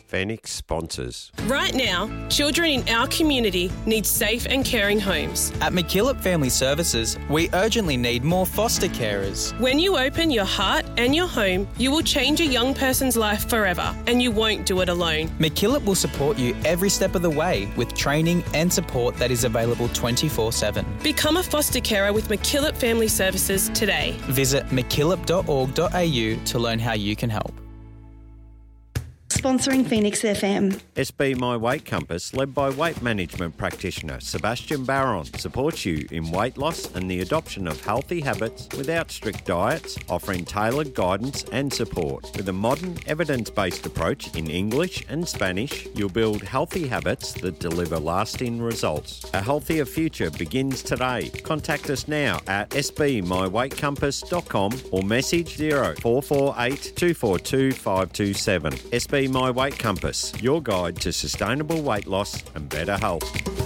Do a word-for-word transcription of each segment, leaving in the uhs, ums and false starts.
Phoenix sponsors. Right now, children in our community need safe and caring homes. At McKillop Family Services, we urgently need more foster carers. When you open your heart and your home, you will change a young person's life forever, and you won't do it alone. McKillop will support you every step of the way with training and support that is available twenty-four seven. Become a foster carer with McKillop Family Services today. Visit mckillop dot org dot a u to learn how you can help. Sponsoring Phoenix F M. S B My Weight Compass, led by weight management practitioner Sebastian Barron, supports you in weight loss and the adoption of healthy habits without strict diets, offering tailored guidance and support. With a modern, evidence-based approach in English and Spanish, you'll build healthy habits that deliver lasting results. A healthier future begins today. Contact us now at s b my weight compass dot com or message zero four four eight two four two five two seven. S B My Weight Compass, your guide to sustainable weight loss and better health.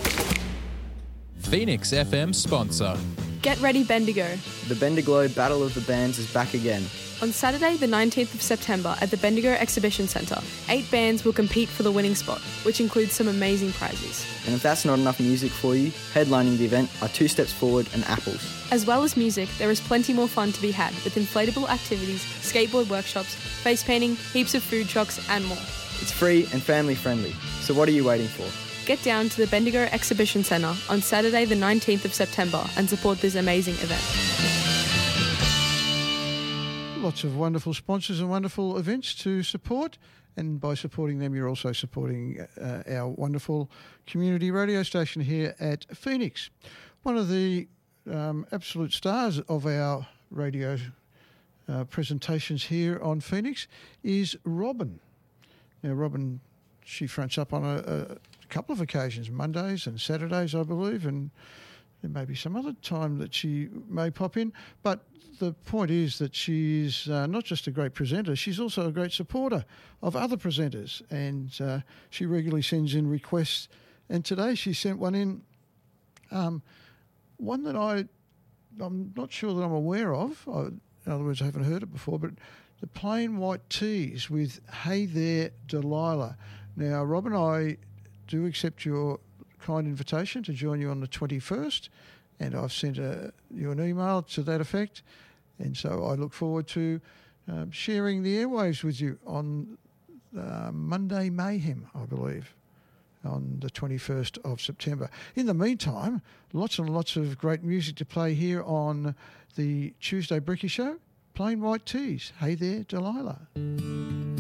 Phoenix F M sponsor. Get ready, Bendigo. The Bendigo Battle of the Bands is back again. On Saturday, the nineteenth of September at the Bendigo Exhibition Centre, eight bands will compete for the winning spot, which includes some amazing prizes. And if that's not enough music for you, headlining the event are Two Steps Forward and Apples. As well as music, there is plenty more fun to be had with inflatable activities, skateboard workshops, face painting, heaps of food trucks and more. It's free and family friendly, so what are you waiting for? Get down to the Bendigo Exhibition Centre on Saturday the nineteenth of September and support this amazing event. Lots of wonderful sponsors and wonderful events to support, and by supporting them you're also supporting uh, our wonderful community radio station here at Phoenix. One of the um, absolute stars of our radio uh, presentations here on Phoenix is Robin. Now Robin, she fronts up on a, a couple of occasions, Mondays and Saturdays I believe, and there may be some other time that she may pop in, but the point is that she's uh, not just a great presenter, she's also a great supporter of other presenters, and uh, she regularly sends in requests, and today she sent one in, um, one that I, I'm not sure that I'm aware of, I, in other words I haven't heard it before, but the Plain White Tees with Hey There Delilah. Now Rob and I do accept your kind invitation to join you on the twenty-first, and I've sent a, you an email to that effect, and so I look forward to um, sharing the airwaves with you on uh, Monday Mayhem, I believe, on the twenty-first of September. In the meantime, lots and lots of great music to play here on the Tuesday Bricky Show. Plain White Tees, Hey There Delilah.